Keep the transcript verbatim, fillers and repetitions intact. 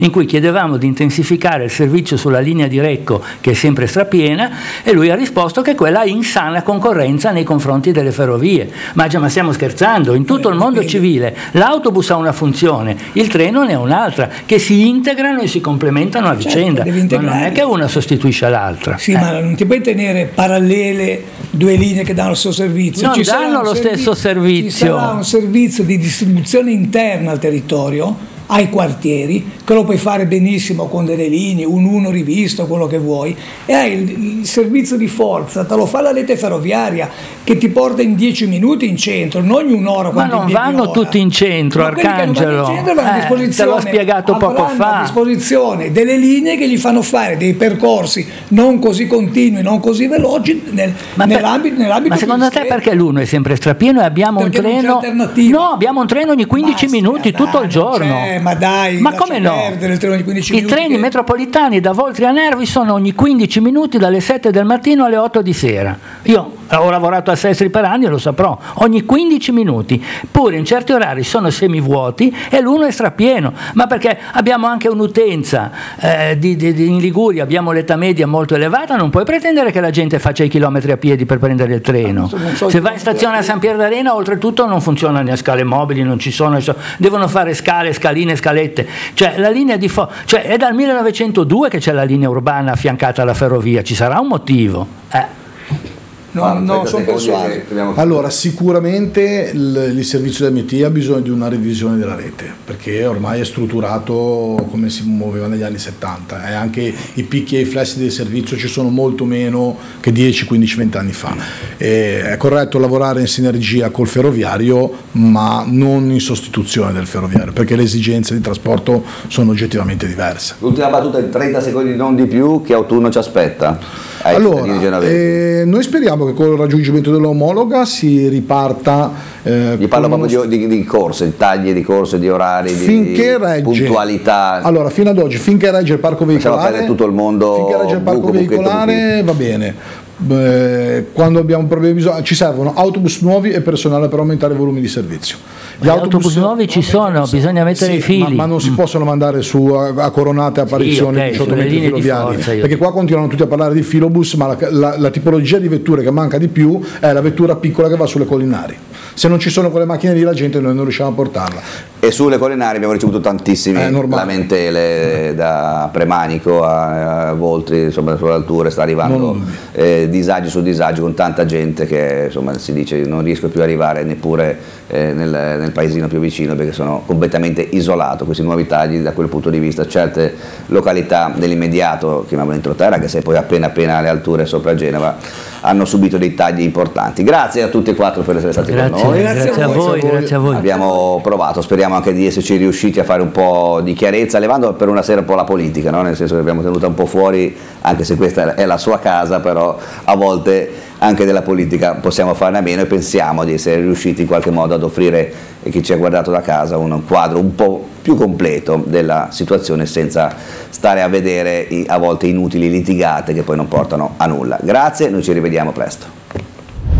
in cui chiedevamo di intensificare il servizio sulla linea di Recco, che è sempre strapiena, e lui ha risposto che quella è in sana concorrenza nei confronti delle ferrovie. Ma già, ma stiamo scherzando? In tutto il mondo civile l'autobus ha una funzione, il treno ne ha un'altra, che si integrano e si complementano a vicenda. Certo, ma non è che una sostituisce l'altra. Sì, eh. ma non ti puoi tenere parallele due linee che danno lo stesso servizio. Non ci danno lo servi- stesso servizio. Ci sarà un servizio di distribuzione interna al territorio, ai quartieri, che lo puoi fare benissimo con delle linee, un uno rivisto, quello che vuoi, e hai il, il servizio di forza, te lo fa la rete ferroviaria, che ti porta in dieci minuti in centro, non in un'ora. Ma non vanno ora. tutti in centro, Ma Arcangelo. In centro, eh, a disposizione, te l'ho spiegato poco fa. a disposizione delle linee che gli fanno fare dei percorsi non così continui, non così veloci nel, ma nell'ambito, per, nell'ambito ma secondo te perché l'uno è sempre strapieno e abbiamo perché un treno? No, abbiamo un treno ogni quindici Basta, minuti dai, tutto il giorno. Ma dai, ma come no? Il treno di quindici I minuti treni che... metropolitani da Voltri a Nervi sono ogni quindici minuti dalle sette del mattino alle otto di sera. Io ho lavorato a Sestri per anni e lo saprò, ogni quindici minuti, pure in certi orari sono semivuoti e l'uno è strapieno, ma perché abbiamo anche un'utenza eh, di, di, di, in Liguria abbiamo l'età media molto elevata, non puoi pretendere che la gente faccia i chilometri a piedi per prendere il treno. Non so Se vai in stazione a San Pier d'Arena, oltretutto non funzionano le scale mobili, non ci sono, devono fare scale, scaline, scalette, cioè la linea di fo- cioè è dal millenovecentodue che c'è la linea urbana affiancata alla ferrovia, ci sarà un motivo. Eh. No, no, sono persuaso. Allora, sicuramente il, il servizio di M T ha bisogno di una revisione della rete, perché ormai è strutturato come si muoveva negli anni settanta e anche i picchi e i flassi del servizio ci sono molto meno che dieci, quindici, venti anni fa. E è corretto lavorare in sinergia col ferroviario, ma non in sostituzione del ferroviario, perché le esigenze di trasporto sono oggettivamente diverse. L'ultima battuta in trenta secondi, non di più, che autunno ci aspetta? Allora, eh, noi speriamo che con il raggiungimento dell'omologa si riparta. Eh, Gli parlo proprio di, di, di corse, di tagli di corse, di orari, finché di regge, puntualità. Allora, fino ad oggi, finché regge il parco veicolare, tutto il mondo, finché regge il parco buco, veicolare va bene. Beh, quando abbiamo problemi bisogno, ci servono autobus nuovi e personale per aumentare i volumi di servizio. Gli autobus, autobus nuovi ci sono, bisogna mettere sì, i fili, ma, ma non si mm. possono mandare su a, a coronate apparizioni sì, okay, sotto metri ferroviari, forza, perché qua continuano tutti a parlare di filobus, ma la, la, la tipologia di vetture che manca di più è la vettura piccola che va sulle collinari. Se non ci sono quelle macchine lì, la gente noi non riusciamo a portarla. E sulle collinari abbiamo ricevuto tantissime lamentele, da Premanico a, a Voltri, insomma sulle alture sta arrivando eh, disagi su disagi con tanta gente che insomma si dice non riesco più ad arrivare neppure eh, nel, nel paesino più vicino perché sono completamente isolato. Questi nuovi tagli da quel punto di vista, certe località dell'immediato, chiamiamolo entroterra, che sei poi appena appena alle alture sopra Genova, hanno subito dei tagli importanti. Grazie a tutti e quattro per essere stati grazie, con noi. Grazie, grazie a voi, voi, grazie a voi. Abbiamo provato, speriamo anche di esserci riusciti a fare un po' di chiarezza, levando per una sera un po' la politica, no? Nel senso che abbiamo tenuta un po' fuori, anche se questa è la sua casa, però a volte anche della politica possiamo farne a meno e pensiamo di essere riusciti in qualche modo ad offrire a chi ci ha guardato da casa un quadro un po' più completo della situazione senza stare a vedere a volte inutili litigate che poi non portano a nulla. Grazie, noi ci rivediamo presto.